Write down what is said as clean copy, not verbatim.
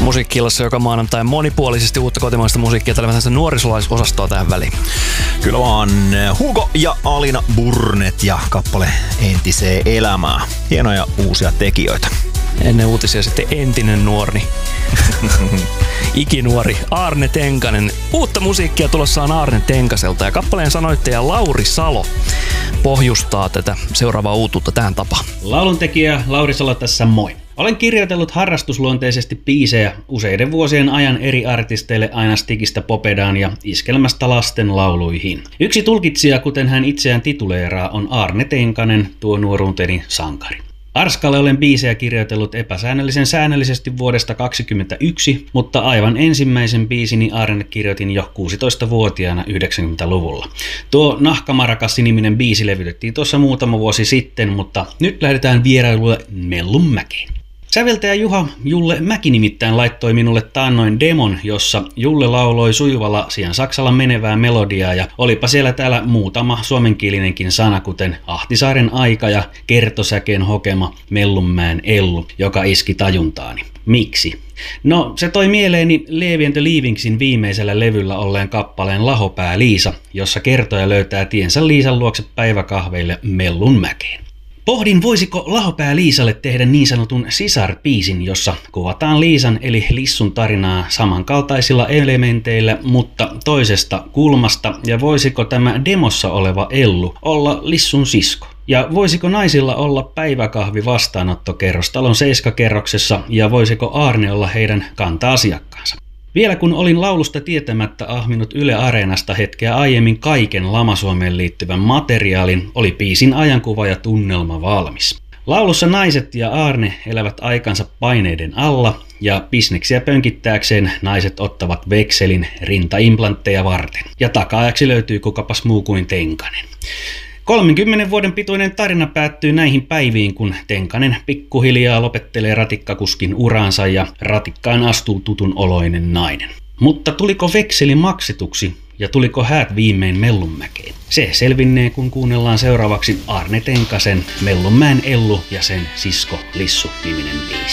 Musiikki-illassa joka maanantai monipuolisesti uutta kotimaista musiikkia. Täällä vähän nuorisolaisosastoa tähän väliin. Kyllä vaan Hugo ja Alina Burnet ja kappale Entiseen elämää. Hienoja uusia tekijöitä. Ennen uutisia sitten entinen nuori. Ikinuori Aarne Tenkanen. Uutta musiikkia tulossa on Aarne Tenkaselta ja kappaleen sanoittaja Lauri Salo pohjustaa tätä seuraavaa uutuutta tähän tapaan. Lauluntekijä Lauri Salo tässä moi. Olen kirjoitellut harrastusluonteisesti biisejä useiden vuosien ajan eri artisteille aina stikistä popedaan ja iskelmästä lasten lauluihin. Yksi tulkitsija, kuten hän itseään tituleeraa, on Aarne Tenkanen, tuo nuoruuteni sankari. Arskalle olen biisejä kirjoitellut epäsäännöllisen säännöllisesti vuodesta 2021, mutta aivan ensimmäisen biisini Aarne kirjoitin jo 16-vuotiaana 90-luvulla. Tuo Nahkamarakassi-niminen biisi levytettiin tuossa muutama vuosi sitten, mutta nyt lähdetään vierailulle Mellunmäkeen. Säveltäjä Julle Mäki nimittäin laittoi minulle taannoin demon, jossa Julle lauloi sujuvalla sijaan saksalla menevää melodiaa ja olipa siellä täällä muutama suomenkielinenkin sana, kuten Ahtisaaren aika ja Kertosäkeen hokema Mellunmäen Ellu, joka iski tajuntaani. Miksi? No, se toi mieleeni Levi and the Leavingsin viimeisellä levyllä olleen kappaleen Lahopää Liisa, jossa kertoja löytää tiensä Liisan luokse päiväkahveille Mellunmäkeen. Pohdin, voisiko Lahopää Liisalle tehdä niin sanotun sisarbiisin, jossa kuvataan Liisan eli Lissun tarinaa samankaltaisilla elementeillä, mutta toisesta kulmasta, ja voisiko tämä demossa oleva Ellu olla Lissun sisko? Ja voisiko naisilla olla päiväkahvi vastaanottokerros talon 7-kerroksessa, ja voisiko Aarne olla heidän kanta-asiakkaansa? Vielä kun olin laulusta tietämättä ahminut Yle Areenasta hetkeä aiemmin kaiken Lama-Suomeen liittyvän materiaalin, oli biisin ajankuva ja tunnelma valmis. Laulussa naiset ja Aarne elävät aikansa paineiden alla ja bisneksiä pönkittääkseen naiset ottavat vekselin rintaimplantteja varten. Ja takaajaksi löytyy kukapas muu kuin Tenkanen. 30 vuoden pituinen tarina päättyy näihin päiviin, kun Tenkanen pikkuhiljaa lopettelee ratikkakuskin uraansa ja ratikkaan astuu tutun oloinen nainen. Mutta tuliko vekseli maksetuksi ja tuliko häät viimein Mellunmäkeen? Se selvinnee, kun kuunnellaan seuraavaksi Aarne Tenkasen Mellunmäen Ellu ja sen sisko Lissu -niminen biisi.